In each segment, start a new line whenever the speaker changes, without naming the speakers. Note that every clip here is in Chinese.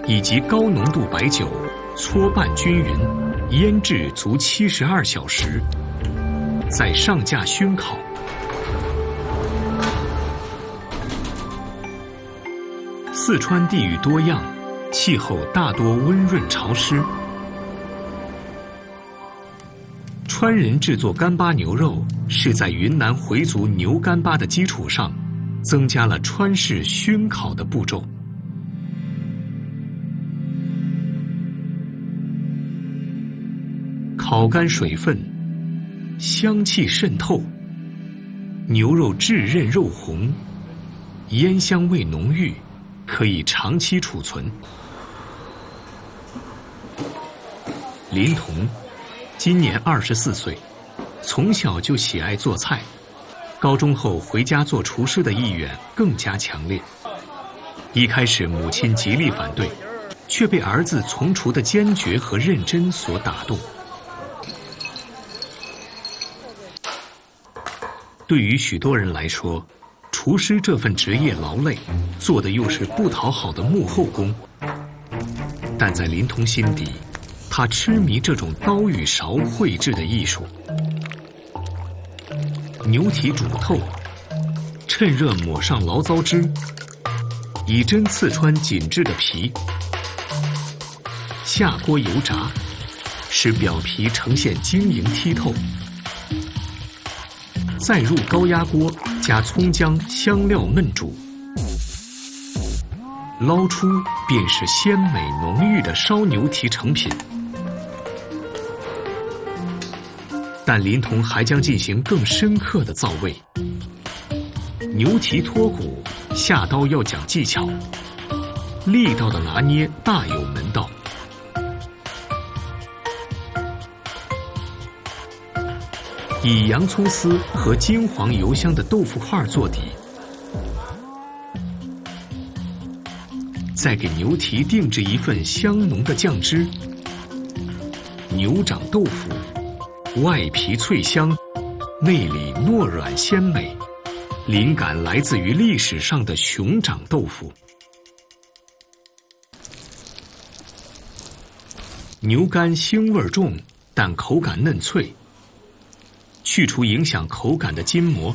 以及高浓度白酒搓拌均匀，腌制足72小时，再上架熏烤。四川地域多样，气候大多温润潮湿。川人制作干巴牛肉，是在云南回族牛干巴的基础上，增加了川式熏烤的步骤。烤干水分，香气渗透，牛肉质韧肉红，烟香味浓郁，可以长期储存。林彤今年24岁，从小就喜爱做菜，高中后回家做厨师的意愿更加强烈。一开始母亲极力反对，却被儿子从厨的坚决和认真所打动。对于许多人来说，厨师这份职业劳累，做的又是不讨好的幕后工。但在林彤心底，他痴迷这种刀与勺绘制的艺术。牛蹄煮透，趁热抹上醪糟汁，以针刺穿紧致的皮，下锅油炸，使表皮呈现晶莹剔透。再入高压锅，加葱姜香料焖煮，捞出便是鲜美浓郁的烧牛蹄成品。但林彤还将进行更深刻的造味。牛蹄脱骨，下刀要讲技巧，力道的拿捏大有门道。以洋葱丝和金黄油香的豆腐块做底，再给牛蹄定制一份香浓的酱汁。牛掌豆腐，外皮脆香，内里糯软鲜美，灵感来自于历史上的熊掌豆腐。牛肝腥味重，但口感嫩脆，去除影响口感的筋膜，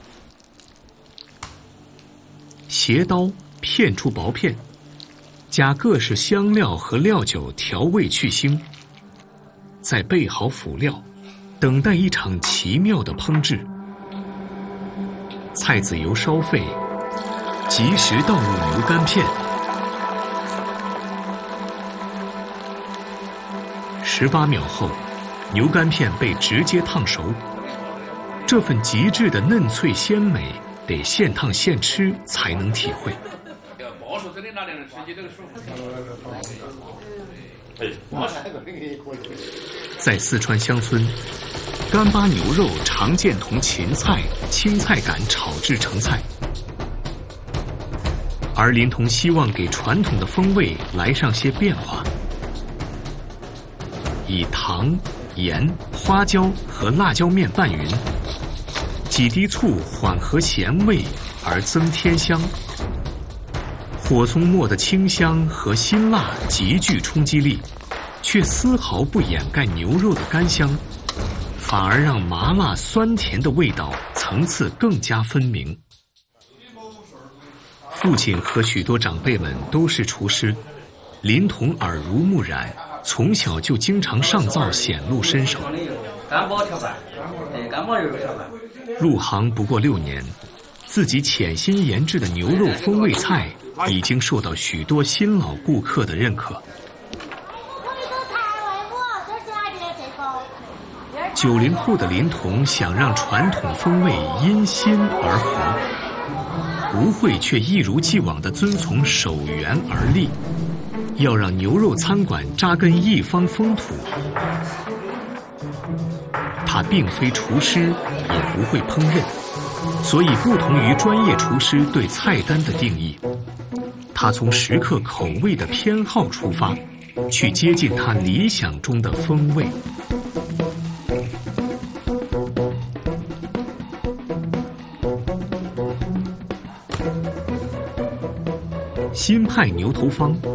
斜刀片出薄片，加各式香料和料酒调味去腥，再备好辅料，等待一场奇妙的烹制。菜籽油烧沸，及时倒入牛肝片，18秒后，牛肝片被直接烫熟。这份极致的嫩脆鲜美，得现烫现吃才能体会。在四川乡村，干巴牛肉常见同芹菜、青菜杆炒制成菜，而林彤希望给传统的风味来上些变化，以糖、盐、花椒和辣椒面拌匀，几滴醋缓和咸味而增添香。火葱末的清香和辛辣极具冲击力，却丝毫不掩盖牛肉的甘香，反而让麻辣酸甜的味道层次更加分明。父亲和许多长辈们都是厨师，林彤耳濡目染，从小就经常上灶显露身手。
干包调饭，干包肉调饭。
入行不过6年，自己潜心研制的牛肉风味菜已经受到许多新老顾客的认可。90后的林彤想让传统风味因新而红，吴慧却一如既往地遵从守源而立，要让牛肉餐馆扎根一方风土。他并非厨师，也不会烹饪，所以不同于专业厨师对菜单的定义，他从食客口味的偏好出发，去接近他理想中的风味。新派牛头方